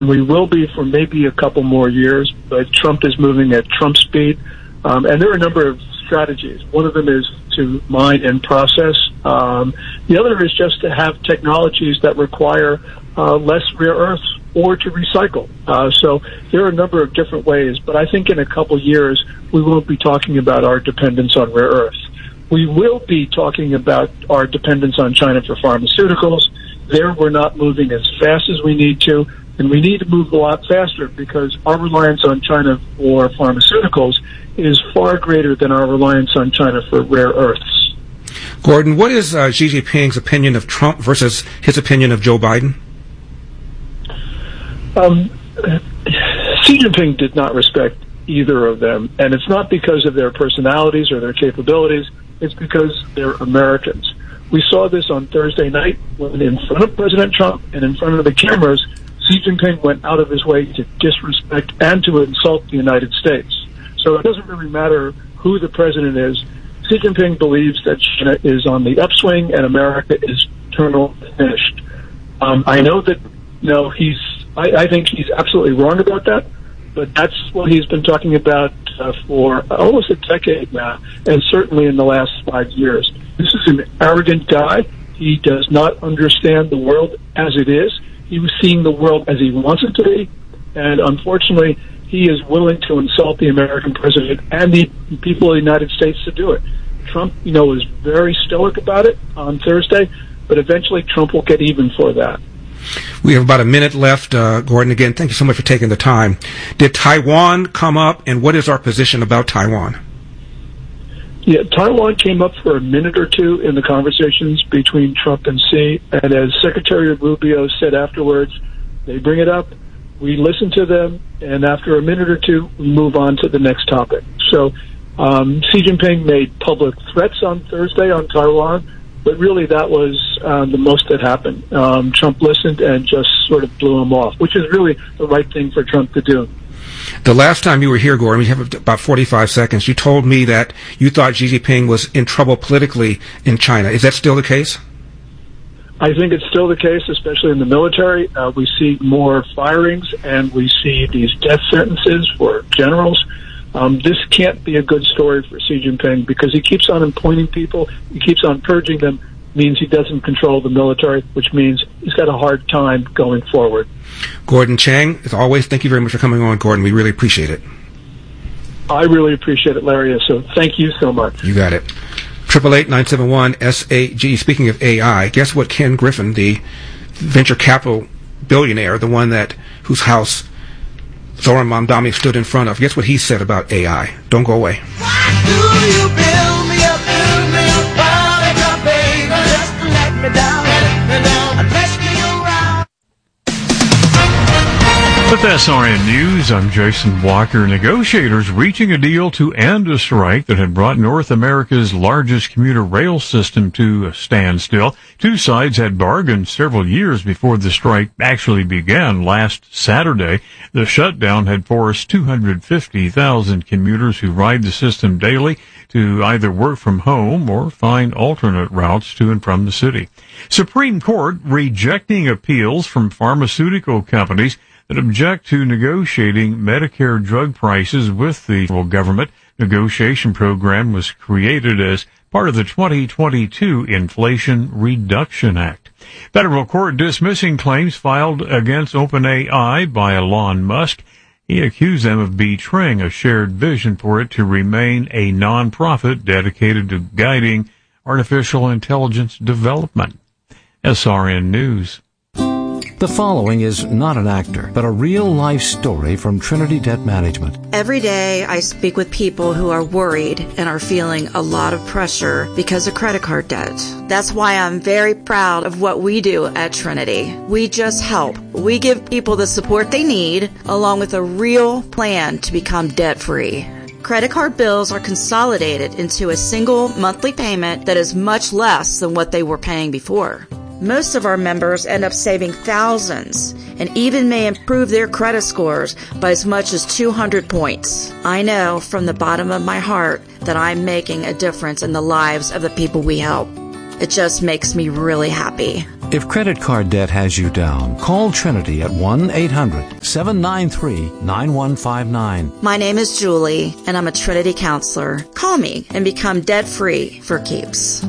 We will be for maybe a couple more years, but Trump is moving at Trump speed. And there are a number of strategies. One of them is to mine and process. The other is just to have technologies that require less rare earths or to recycle. So there are a number of different ways, but I think in a couple years we won't be talking about our dependence on rare earths. We will be talking about our dependence on China for pharmaceuticals. There we're not moving as fast as we need to, and we need to move a lot faster because our reliance on China for pharmaceuticals is far greater than our reliance on China for rare earths. Gordon, what is Xi Jinping's opinion of Trump versus his opinion of Joe Biden? Xi Jinping did not respect either of them, and it's not because of their personalities or their capabilities. It's because they're Americans. We saw this on Thursday night when in front of President Trump and in front of the cameras, Xi Jinping went out of his way to disrespect and to insult the United States. So it doesn't really matter who the president is. Xi Jinping believes that China is on the upswing and America is eternal finished. I know that, I think he's absolutely wrong about that, but that's what he's been talking about for almost a decade now, and certainly in the last 5 years. This is an arrogant guy. He does not understand the world as it is. He was seeing the world as he wants it to be, and unfortunately, he is willing to insult the American president and the people of the United States to do it. Trump, was very stoic about it on Thursday, but eventually Trump will get even for that. We have about a minute left, Gordon. Again, thank you so much for taking the time. Did Taiwan come up, and what is our position about Taiwan? Yeah, Taiwan came up for a minute or two in the conversations between Trump and Xi, and as Secretary Rubio said afterwards, they bring it up, we listen to them, and after a minute or two, we move on to the next topic. So Xi Jinping made public threats on Thursday on Taiwan, but really that was the most that happened. Trump listened and just sort of blew him off, which is really the right thing for Trump to do. The last time you were here, Gordon, we have about 45 seconds, you told me that you thought Xi Jinping was in trouble politically in China. Is that still the case? I think it's still the case, especially in the military. We see more firings, and we see these death sentences for generals. This can't be a good story for Xi Jinping because he keeps on appointing people, he keeps on purging them, means he doesn't control the military, which means he's got a hard time going forward. Gordon Chang, as always, thank you very much for coming on, Gordon. We really appreciate it. I really appreciate it, Larry, so thank you so much. You got it. 888-971-SAG. Speaking of AI, guess what Ken Griffin, the venture capital billionaire, the one whose house Zoran Mamdani stood in front of, guess what he said about AI? Don't go away. Why do you build me up, like a baby, just to let me down, and mess me around? With SRN News, I'm Jason Walker. Negotiators reaching a deal to end a strike that had brought North America's largest commuter rail system to a standstill. Two sides had bargained several years before the strike actually began last Saturday. The shutdown had forced 250,000 commuters who ride the system daily to either work from home or find alternate routes to and from the city. Supreme Court rejecting appeals from pharmaceutical companies that object to negotiating Medicare drug prices with the federal government. Negotiation program was created as part of the 2022 Inflation Reduction Act. Federal court dismissing claims filed against OpenAI by Elon Musk. He accused them of betraying a shared vision for it to remain a nonprofit dedicated to guiding artificial intelligence development. SRN News. The following is not an actor, but a real-life story from Trinity Debt Management. Every day I speak with people who are worried and are feeling a lot of pressure because of credit card debt. That's why I'm very proud of what we do at Trinity. We just help. We give people the support they need, along with a real plan to become debt-free. Credit card bills are consolidated into a single monthly payment that is much less than what they were paying before. Most of our members end up saving thousands and even may improve their credit scores by as much as 200 points. I know from the bottom of my heart that I'm making a difference in the lives of the people we help. It just makes me really happy. If credit card debt has you down, call Trinity at 1-800-793-9159. My name is Julie, and I'm a Trinity counselor. Call me and become debt-free for keeps.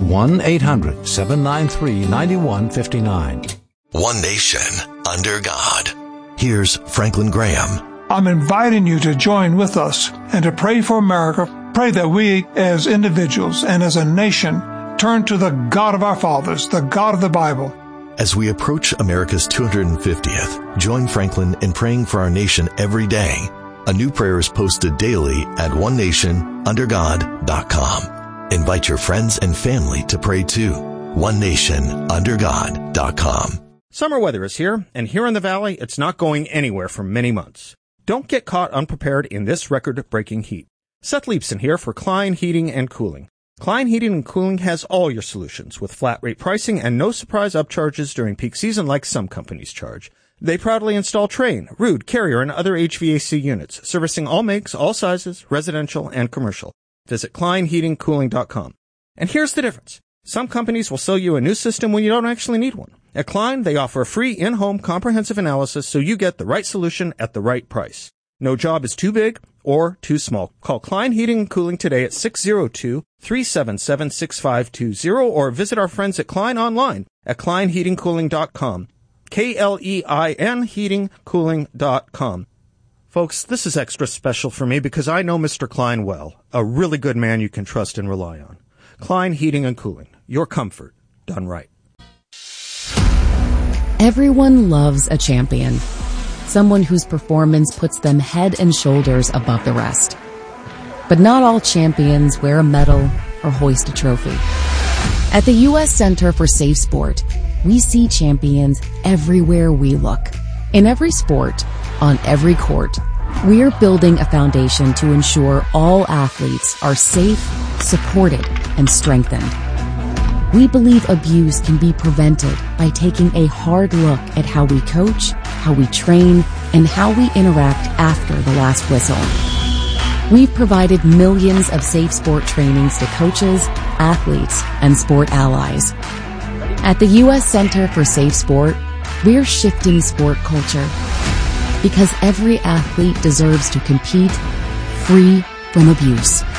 1-800-793-9159. One nation under God. Here's Franklin Graham. I'm inviting you to join with us and to pray for America. Pray that we as individuals and as a nation turn to the God of our fathers, the God of the Bible. As we approach America's 250th, join Franklin in praying for our nation every day. A new prayer is posted daily at onenationundergod.com. Invite your friends and family to pray too. onenationundergod.com. Summer weather is here, and here in the Valley, it's not going anywhere for many months. Don't get caught unprepared in this record-breaking heat. Seth Leibson here for Klein Heating and Cooling. Klein Heating and Cooling has all your solutions with flat-rate pricing and no surprise upcharges during peak season like some companies charge. They proudly install Trane, Ruud, Carrier, and other HVAC units, servicing all makes, all sizes, residential and commercial. Visit KleinHeatingCooling.com. And here's the difference. Some companies will sell you a new system when you don't actually need one. At Klein, they offer a free in-home comprehensive analysis so you get the right solution at the right price. No job is too big or too small. Call Klein Heating and Cooling today at 602-377-6520 or visit our friends at Klein online at KleinHeatingCooling.com. KLEIN heatingcooling.com. Folks, this is extra special for me because I know Mr. Klein well, a really good man you can trust and rely on. Klein Heating and Cooling, your comfort done right. Everyone loves a champion. Someone whose performance puts them head and shoulders above the rest. But not all champions wear a medal or hoist a trophy. At the U.S. Center for Safe Sport, we see champions everywhere we look. In every sport, on every court, we're building a foundation to ensure all athletes are safe, supported, and strengthened. We believe abuse can be prevented by taking a hard look at how we coach, how we train, and how we interact after the last whistle. We've provided millions of safe sport trainings to coaches, athletes, and sport allies. At the U.S. Center for Safe Sport, we're shifting sport culture because every athlete deserves to compete free from abuse.